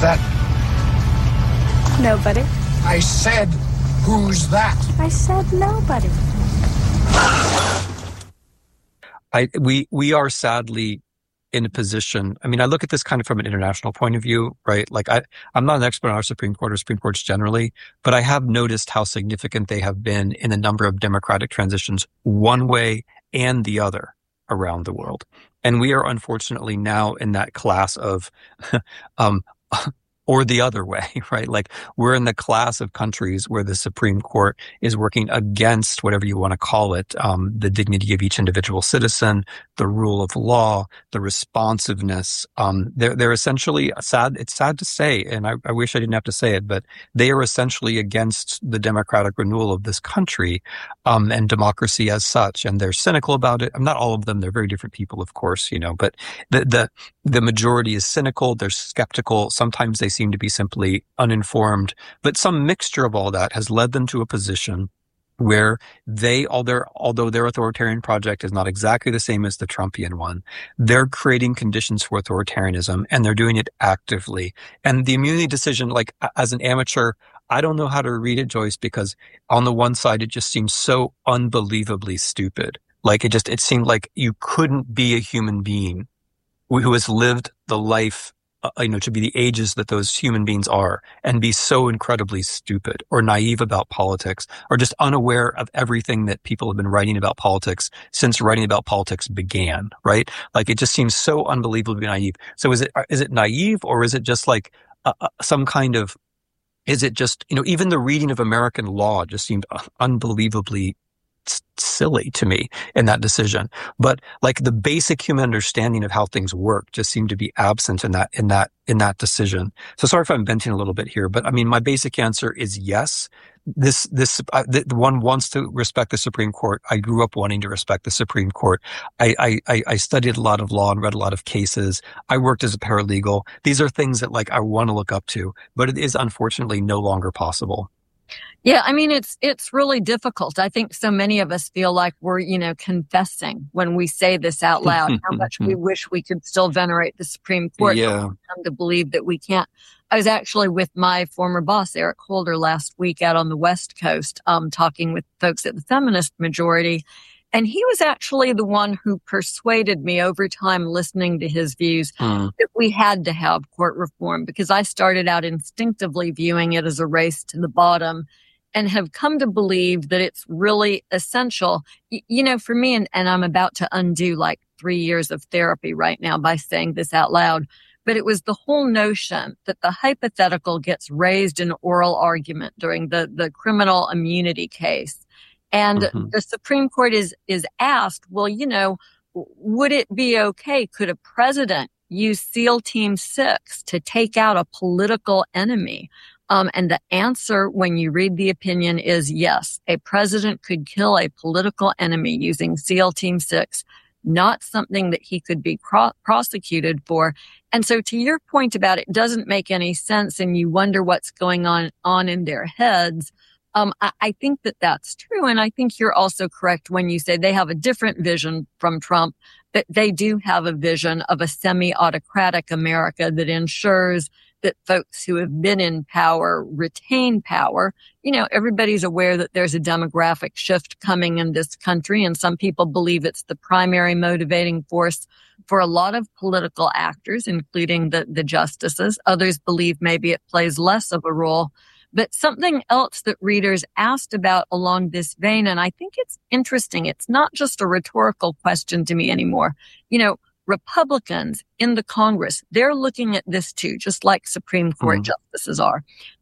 that? Nobody. I said, who's that? I said nobody. We are sadly in a position. I mean, I look at this kind of from an international point of view, right? Like I'm not an expert on our Supreme Court or Supreme Courts generally, but I have noticed how significant they have been in a number of democratic transitions one way and the other around the world. And we are unfortunately now in that class of, or the other way, right? Like we're in the class of countries where the Supreme Court is working against whatever you want to call it, the dignity of each individual citizen, the rule of law, the responsiveness. They're essentially it's sad to say, and I wish I didn't have to say it, but they are essentially against the democratic renewal of this country, and democracy as such. And they're cynical about it. Not all of them. They're very different people, of course, but the majority is cynical. They're skeptical. Sometimes they seem to be simply uninformed, but some mixture of all that has led them to a position where although their authoritarian project is not exactly the same as the Trumpian one, they're creating conditions for authoritarianism, and they're doing it actively. And the immunity decision, like as an amateur, I don't know how to read it, Joyce, because on the one side, it just seems so unbelievably stupid. Like it seemed like you couldn't be a human being who has lived the life, to be the ages that those human beings are, and be so incredibly stupid or naive about politics, or just unaware of everything that people have been writing about politics since writing about politics began, right? Like it just seems so unbelievably naive. So is it naive, or is it just like some kind of, is it just, even the reading of American law just seemed unbelievably silly to me in that decision. But like the basic human understanding of how things work just seemed to be absent in that decision. So sorry if I'm venting a little bit here, but I mean, my basic answer is yes. The one wants to respect the Supreme Court. I grew up wanting to respect the Supreme Court. I studied a lot of law and read a lot of cases. I worked as a paralegal. These are things that like I want to look up to, but it is unfortunately no longer possible. Yeah, I mean, it's really difficult. I think so many of us feel like we're, confessing when we say this out loud, how much we wish we could still venerate the Supreme Court. Yeah. Come to believe that we can't. I was actually with my former boss, Eric Holder, last week out on the West Coast, talking with folks at the Feminist Majority. And he was actually the one who persuaded me over time, listening to his views, that we had to have court reform, because I started out instinctively viewing it as a race to the bottom, and have come to believe that it's really essential. For me, and I'm about to undo like 3 years of therapy right now by saying this out loud, but it was the whole notion that the hypothetical gets raised in oral argument during the criminal immunity case. And the Supreme Court is asked, well, would it be okay? Could a president use SEAL Team 6 to take out a political enemy? And the answer, when you read the opinion, is yes. A president could kill a political enemy using SEAL Team 6, not something that he could be prosecuted for. And so to your point about it doesn't make any sense, and you wonder what's going on in their heads. I think that that's true. And I think you're also correct when you say they have a different vision from Trump, that they do have a vision of a semi-autocratic America that ensures that folks who have been in power retain power. Everybody's aware that there's a demographic shift coming in this country, and some people believe it's the primary motivating force for a lot of political actors, including the justices. Others believe maybe it plays less of a role. But something else that readers asked about along this vein, and I think it's interesting, it's not just a rhetorical question to me anymore. Republicans in the Congress, they're looking at this too, just like Supreme Court justices are.